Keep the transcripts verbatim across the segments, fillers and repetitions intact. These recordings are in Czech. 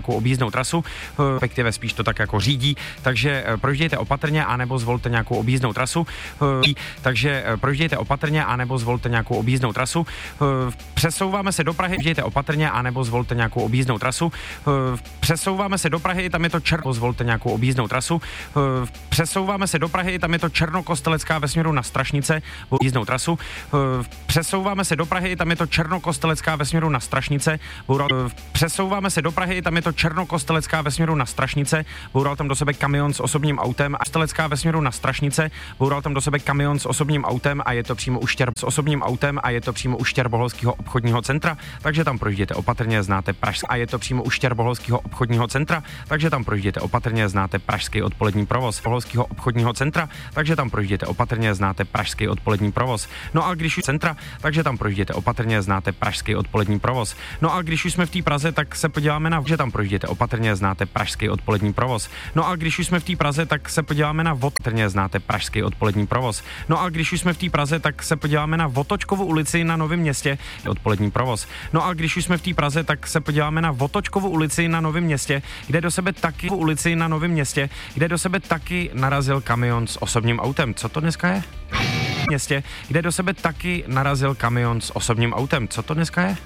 nějakou objízdnou trasu, respektive spíš to tak jako řídí, takže projíždějte opatrně, anebo zvolte nějakou objízdnou trasu, takže projíždějte opatrně, anebo zvolte nějakou objízdnou trasu. Přesouváme se do Prahy, projíždějte opatrně, anebo zvolte nějakou objízdnou trasu. Přesouváme se do Prahy, tam je to černo, zvolte nějakou objízdnou trasu. Přesouváme se do Prahy, tam je to Černokostelecká ve směru na Strašnice, objízdnou trasu. Přesouváme se do Prahy, tam je to Černokostelecká ve směru na Strašnice. Boural, přesouváme se do Prahy, tam je to Černokostelecká ve směru na Strašnice. Boural tam do sebe kamion s osobním autem a Kostelecká ve směru na Strašnice. Boural tam do sebe kamion s osobním autem a je to přímo u Štěrb s osobním autem a je to přímo u Štěrboholského obchodního centra, takže tam projížděte opatrně, znáte Pražský a je to přímo u Štěrboholského obchodního centra, takže tam projížděte opatrně, znáte pražský odpolední provoz Boholského obchodního centra, takže tam projížděte opatrně, znáte pražský odpolední provoz. No a když už centra, takže tam projížděte opatrně, znáte pražský odpolední provoz. No a když už jsme v té Praze, tak se podíváme na, že tam projížděte opatrně, znáte pražský odpolední provoz. No a když už jsme v té Praze, tak se podíváme na opatrně, znáte pražský odpolední provoz. No a když už jsme v té Praze, tak se podíváme na Votočkovu ulici na Novém Městě, odpolední provoz. No a když už jsme v té Praze, tak se podíváme na Votočkovu ulici na Novém Městě, kde do sebe taky ulici na Novém Městě, kde do sebe taky narazil kamion s osobním autem. Co to dneska je? Městě, kde do sebe taky narazil kamion s osobním autem. Co to dneska je?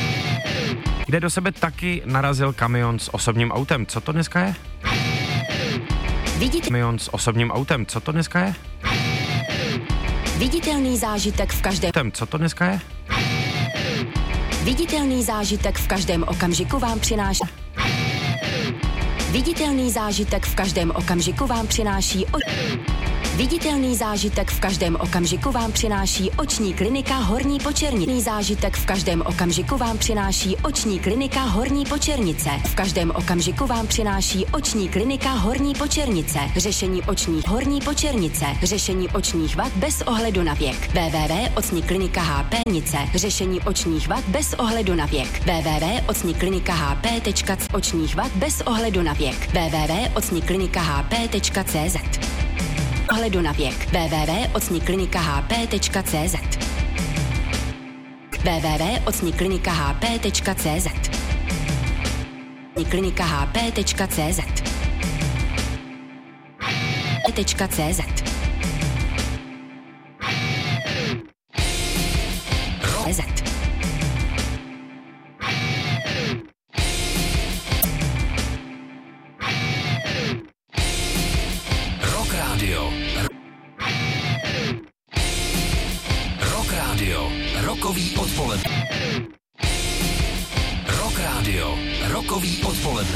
Kde do sebe taky narazil kamion s osobním autem. Co to dneska je? Vidíte kamion s osobním autem. Co to dneska je? Viditelný zážitek v každém. Co to dneska je? Viditelný zážitek v každém okamžiku vám přináší. Viditelný zážitek v každém okamžiku vám přináší. O... Viditelný zážitek v každém okamžiku vám přináší oční klinika Horní Počernice. Zážitek v každém okamžiku vám přináší oční klinika Horní Počernice. V každém okamžiku vám přináší oční klinika Horní Počernice. Řešení očních Horní Počernice. Řešení očních vad bez ohledu na věk. w w w tečka ocní klinika h p nice. Řešení očních vad bez ohledu na věk. w w w tečka ocní klinika h p tečka c z očních vad bez ohledu na věk. w w w tečka ocní klinika h p tečka c z ohledu na věk. w w w tečka ocní klinika h p tečka c z w w w tečka ocní klinika h p tečka c z klinika h p tečka c z tečka c z Rokový odpoledne. Rock Radio. Rokový odpoledne.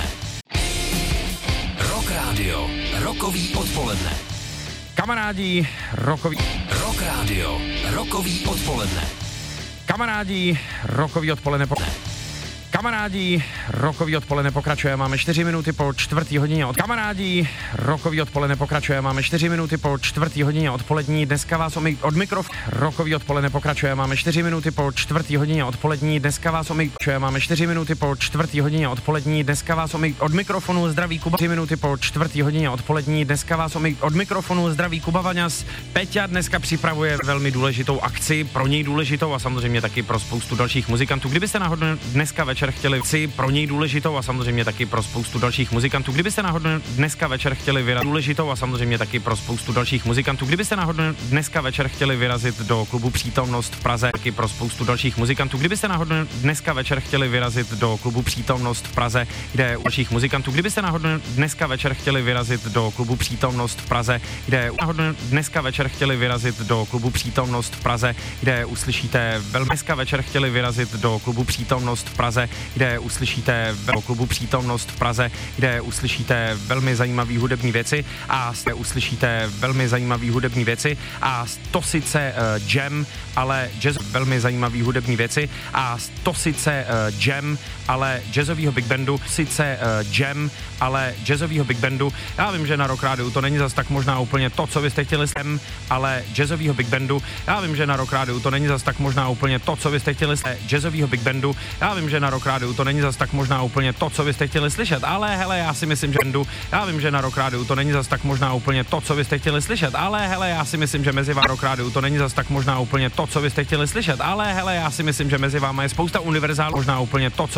Rock Radio. Rokový odpoledne. Kamarádi, rokový... Rock Radio. Rokový odpoledne. Kamarádi, rokový odpoledne... Po... Kamarádi, rokový odpoledne pokračuje, máme čtyři minuty po čtvrtý hodině od... Kamarádi, rokový odpoledne pokračuje, máme čtyři minuty po čtvrtý hodině odpolední, dneska vás omy... od mikrofonu... Rokový odpoledne pokračuje, máme čtyři minuty po čtvrtý hodině odpolední, dneska vás omy... máme čtyři minuty po čtvrtý hodině odpolední, dneska vás omy... od mikrofonu zdraví Kuba... čtyři minuty po čtvrtý hodině odpolední, dneska vás omy... od mikrofonu zdraví Kuba Vaňas. Peťa dneska připravuje velmi důležitou akci, pro něj důležitou a samozřejmě taky pro spoustu dalších muzikantů. Kdybyste náhodou dneska večer chtěli si pro něj důležitou a samozřejmě taky pro spoustu dalších muzikantů. Kdybyste náhodou dneska večer chtěli vyrazit důležitou a samozřejmě taky pro spoustu dalších muzikantů. Kdybyste náhodou dneska večer chtěli vyrazit do klubu Přítomnost v Praze, taky pro spoustu dalších muzikantů. Kdybyste náhodou dneska večer chtěli vyrazit do klubu Přítomnost v Praze, kde u dalších muzikantů. Kdybyste náhodou dneska večer chtěli vyrazit do klubu Přítomnost v Praze, kde náhodou dneska večer chtěli vyrazit do klubu Přítomnost v Praze, kde uslyšíte velmi dneska večer chtěli vyrazit do klubu Přítomnost v Praze, kde uslyšíte v klubu Přítomnost v Praze, kde uslyšíte velmi zajímavé hudební věci a uslyšíte velmi zajímavé hudební věci a to sice uh, jam, ale jazz velmi zajímavé hudební věci a to sice uh, jam, ale jazzovýho big bandu, sice uh, jam, ale jazzovýho big bandu. Já vím, že na Rock Rádiu to není zas tak možná úplně to, co byste chtěli sem, ale jazzovýho big bandu. Já vím, že na Rock Rádiu to není zas tak možná úplně to, co byste chtěli sem, jazzovýho big bandu. Já vím, že na Rock Rádiu to není zas tak možná úplně to, co byste chtěli slyšet, ale hele, já si myslím, že bandu. Já vím, že na Rock Rádiu to není zas tak možná úplně to, co byste chtěli slyšet, ale hele, já si myslím, že mezi vámi Rock Rádiu to není zas tak možná úplně to, co byste chtěli slyšet, ale hele, já si myslím, že mezi vámi je spousta univerzálů, možná úplně to, co